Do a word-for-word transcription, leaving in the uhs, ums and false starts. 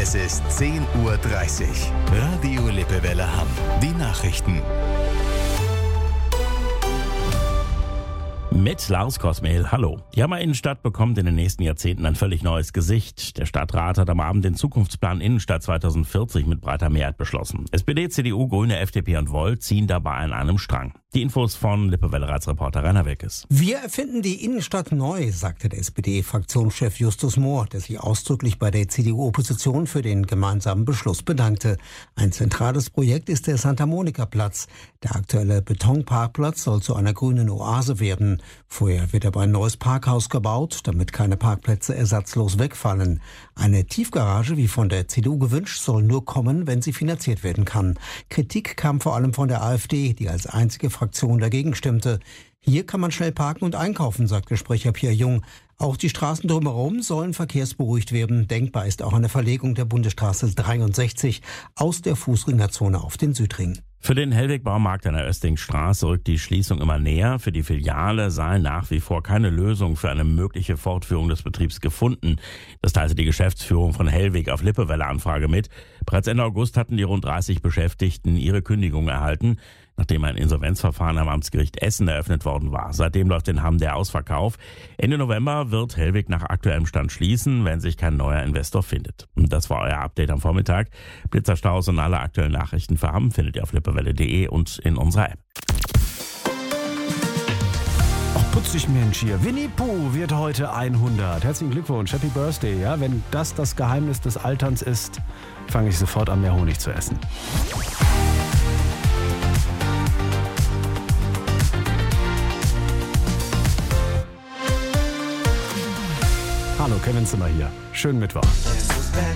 Es ist zehn Uhr dreißig. Radio Lippewelle Hamm. Die Nachrichten. Mit Lars Kosmehl, hallo. Die Hammer Innenstadt bekommt in den nächsten Jahrzehnten ein völlig neues Gesicht. Der Stadtrat hat am Abend den Zukunftsplan Innenstadt zweitausendvierzig mit breiter Mehrheit beschlossen. S P D, C D U, Grüne, F D P und Volt ziehen dabei an einem Strang. Die Infos von Lippewelle-Reporter Rainer Wilkes. Wir erfinden die Innenstadt neu, sagte der S P D-Fraktionschef Justus Mohr, der sich ausdrücklich bei der C D U-Opposition für den gemeinsamen Beschluss bedankte. Ein zentrales Projekt ist der Santa-Monica-Platz. Der aktuelle Betonparkplatz soll zu einer grünen Oase werden. Vorher wird aber ein neues Parkhaus gebaut, damit keine Parkplätze ersatzlos wegfallen. Eine Tiefgarage, wie von der C D U gewünscht, soll nur kommen, wenn sie finanziert werden kann. Kritik kam vor allem von der AfD, die als einzige Fraktion dagegen stimmte. Hier kann man schnell parken und einkaufen, sagte Sprecher Pierre Jung. Auch die Straßen drumherum sollen verkehrsberuhigt werden. Denkbar ist auch eine Verlegung der Bundesstraße dreiundsechzig aus der Fußgängerzone auf den Südring. Für den Hellweg-Baumarkt an der Östingstraße rückt die Schließung immer näher. Für die Filiale sei nach wie vor keine Lösung für eine mögliche Fortführung des Betriebs gefunden. Das teilte die Geschäftsführung von Hellweg auf Lippewelle-Anfrage mit. Bereits Ende August hatten die rund dreißig Beschäftigten ihre Kündigung erhalten, nachdem ein Insolvenzverfahren am Amtsgericht Essen eröffnet worden war. Seitdem läuft in Hamm der Ausverkauf. Ende November wird Hellweg nach aktuellem Stand schließen, wenn sich kein neuer Investor findet. Und das war euer Update am Vormittag. Blitzerstaus und alle aktuellen Nachrichten für Hamm findet ihr auf lippewelle punkt de und in unserer App. Ach, putzig Mensch hier. Winnie Pooh wird heute hundert. Herzlichen Glückwunsch, Happy Birthday. Ja, wenn das das Geheimnis des Alterns ist, fange ich sofort an, mehr Honig zu essen. Hallo, Kevin Zimmer hier. Schönen Mittwoch.